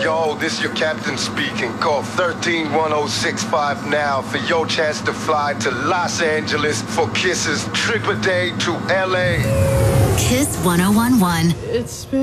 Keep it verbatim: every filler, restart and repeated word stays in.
Yo, this your captain speaking. Call thirteen one oh six five now for your chance to fly to Los Angeles for Kiss's trip a day to L A. Kiss one oh one one. It's been